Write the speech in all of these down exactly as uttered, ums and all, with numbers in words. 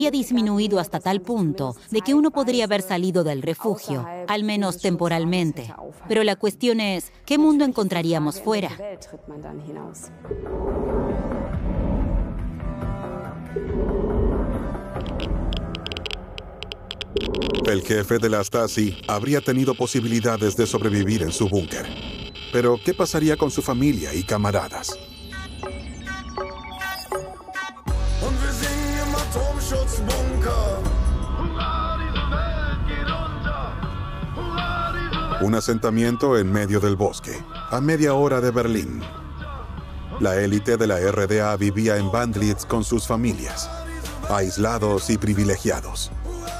disminuido hasta tal punto de que uno podría haber salido del refugio, al menos temporalmente. Pero la cuestión es, ¿qué mundo encontraríamos fuera? El jefe de la Stasi habría tenido posibilidades de sobrevivir en su búnker. Pero, ¿qué pasaría con su familia y camaradas? Un asentamiento en medio del bosque, a media hora de Berlín. La élite de la R D A vivía en Bandlitz con sus familias, aislados y privilegiados.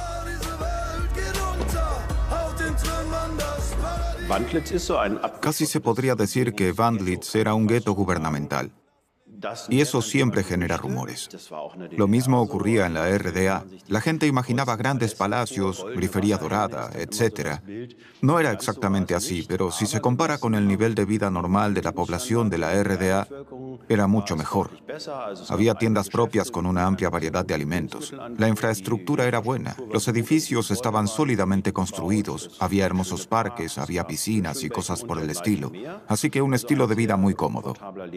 Casi se podría decir que Bandlitz era un gueto gubernamental. Y eso siempre genera rumores. Lo mismo ocurría en la R D A. La gente imaginaba grandes palacios, grifería dorada, etcétera. No era exactamente así, pero si se compara con el nivel de vida normal de la población de la R D A, era mucho mejor. Había tiendas propias con una amplia variedad de alimentos. La infraestructura era buena. Los edificios estaban sólidamente construidos. Había hermosos parques, había piscinas y cosas por el estilo. Así que un estilo de vida muy cómodo.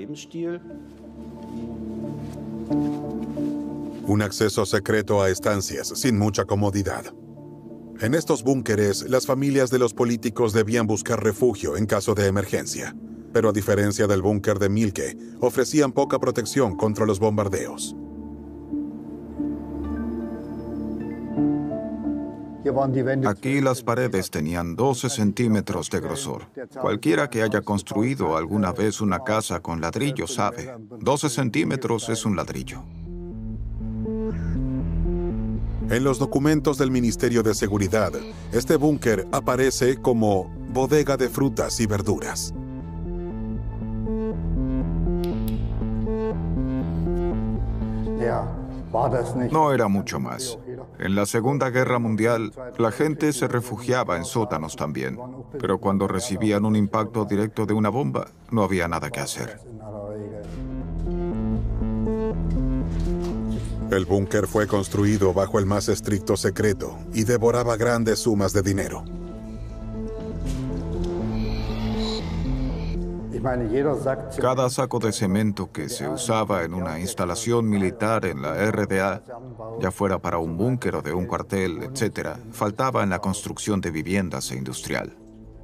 Un acceso secreto a estancias sin mucha comodidad. En estos búnkeres, las familias de los políticos debían buscar refugio en caso de emergencia. Pero a diferencia del búnker de Mielke, ofrecían poca protección contra los bombardeos. Aquí las paredes tenían doce centímetros de grosor. Cualquiera que haya construido alguna vez una casa con ladrillo sabe, doce centímetros es un ladrillo. En los documentos del Ministerio de Seguridad, este búnker aparece como bodega de frutas y verduras. No era mucho más. En la Segunda Guerra Mundial, la gente se refugiaba en sótanos también, pero cuando recibían un impacto directo de una bomba, no había nada que hacer. El búnker fue construido bajo el más estricto secreto y devoraba grandes sumas de dinero. Cada saco de cemento que se usaba en una instalación militar en la R D A, ya fuera para un búnker o de un cuartel, etcétera, faltaba en la construcción de viviendas e industrial.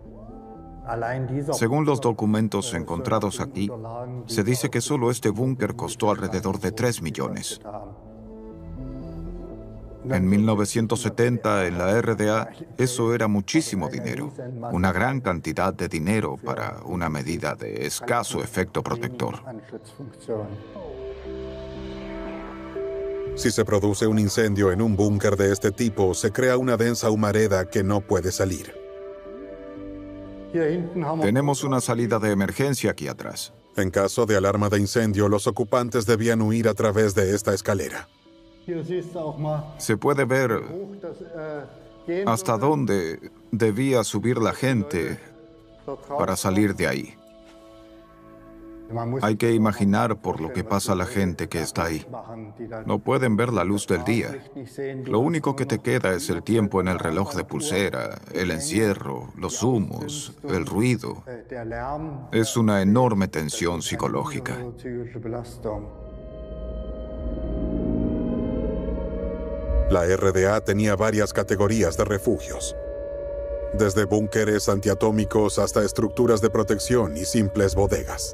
Según los documentos encontrados aquí, se dice que solo este búnker costó alrededor de tres millones. En mil novecientos setenta, en la R D A, eso era muchísimo dinero, una gran cantidad de dinero para una medida de escaso efecto protector. Si se produce un incendio en un búnker de este tipo, se crea una densa humareda que no puede salir. Tenemos una salida de emergencia aquí atrás. En caso de alarma de incendio, los ocupantes debían huir a través de esta escalera. Se puede ver hasta dónde debía subir la gente para salir de ahí. Hay que imaginar por lo que pasa la gente que está ahí. No pueden ver la luz del día. Lo único que te queda es el tiempo en el reloj de pulsera, el encierro, los humos, el ruido. Es una enorme tensión psicológica. La R D A tenía varias categorías de refugios, desde búnkeres antiatómicos hasta estructuras de protección y simples bodegas.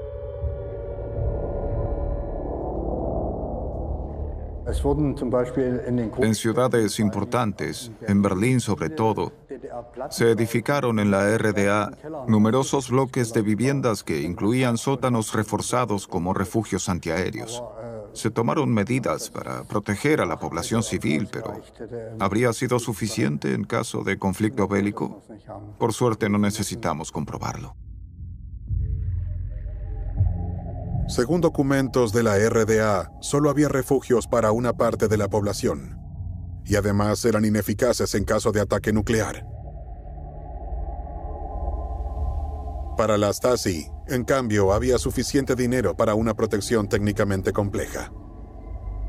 En ciudades importantes, en Berlín sobre todo, se edificaron en la R D A numerosos bloques de viviendas que incluían sótanos reforzados como refugios antiaéreos. Se tomaron medidas para proteger a la población civil, pero ¿habría sido suficiente en caso de conflicto bélico? Por suerte no necesitamos comprobarlo. Según documentos de la R D A, solo había refugios para una parte de la población, y además eran ineficaces en caso de ataque nuclear. Para la Stasi, en cambio, había suficiente dinero para una protección técnicamente compleja.